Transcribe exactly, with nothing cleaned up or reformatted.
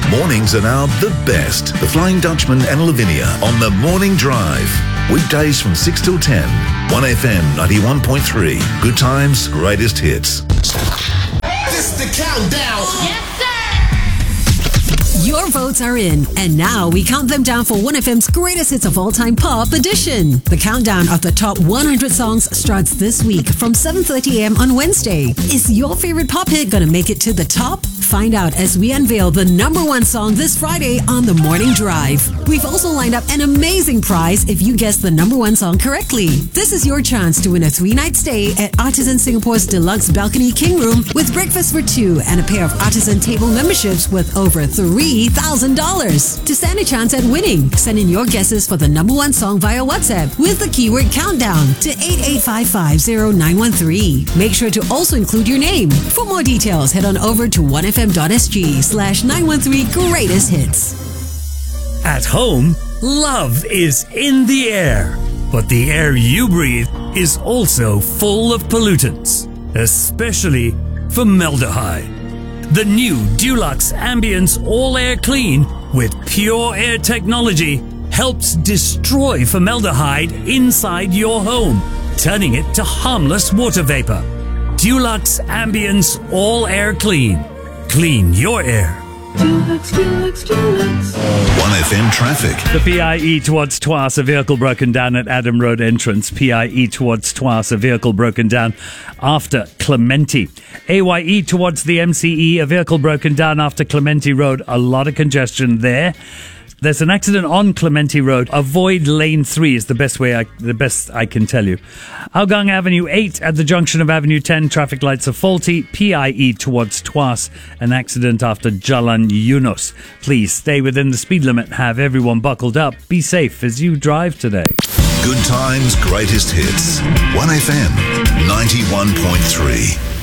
Mornings are now the best. The Flying Dutchman and Lavinia on The Morning Drive. Weekdays from six till ten. one F M ninety-one point three. Good times, greatest hits. This is the countdown. Yes, sir. Your votes are in, and now we count them down for one F M's greatest hits of all time pop edition. The countdown of the top one hundred songs starts this week from seven thirty a.m. on Wednesday. Is your favorite pop hit gonna make it to the top? Find out as we unveil the number one song this Friday on The Morning Drive. We've also lined up an amazing prize if you guess the number one song correctly. This is your chance to win a three-night stay at Artisan Singapore's Deluxe Balcony King Room with breakfast for two and a pair of Artisan table memberships worth over three thousand dollars. To stand a chance at winning, send in your guesses for the number one song via WhatsApp with the keyword countdown to eight eight five five zero nine one three. Make sure to also include your name. For more details, head on over to one F M dot S G slash nine one three greatest hits. At home, love is in the air, but the air you breathe is also full of pollutants, especially formaldehyde. The new Dulux Ambience All Air Clean with Pure Air technology helps destroy formaldehyde inside your home, turning it to harmless water vapor. Dulux Ambience All Air Clean. Clean your air. Dulux, Dulux, Dulux. one F M traffic. The P I E towards Tuas, a vehicle broken down at Adam Road entrance. P I E towards Tuas, a vehicle broken down after Clementi. A Y E towards the M C E, a vehicle broken down after Clementi Road. A lot of congestion there. There's an accident on Clementi Road. Avoid lane three is the best way I, the best I can tell you. Hougang Avenue eight at the junction of Avenue ten. Traffic lights are faulty. P I E towards Tuas. An accident after Jalan Yunus. Please stay within the speed limit. Have everyone buckled up. Be safe as you drive today. Good times, greatest hits. one F M ninety-one point three.